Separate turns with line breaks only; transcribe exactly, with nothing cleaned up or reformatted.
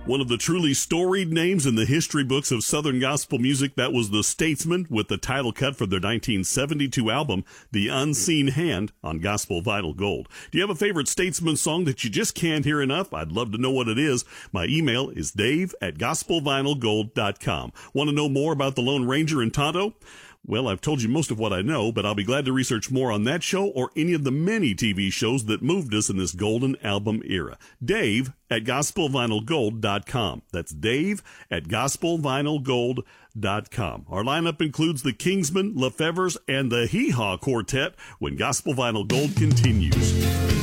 One of the truly storied names in the history books of Southern gospel music, that was the Statesmen with the title cut for their nineteen seventy-two album, The Unseen Hand, on Gospel Vinyl Gold. Do you have a favorite Statesman song that you just can't hear enough? I'd love to know what it is. My email is dave at gospel vinyl gold dot com. Want to know more about the Lone Ranger and Tonto? Well, I've told you most of what I know, but I'll be glad to research more on that show or any of the many T V shows that moved us in this golden album era. Dave at gospel vinyl gold dot com. That's Dave at gospel vinyl gold dot com. Our lineup includes the Kingsmen, LaFevers, and the Hee Haw Quartet when Gospel Vinyl Gold continues.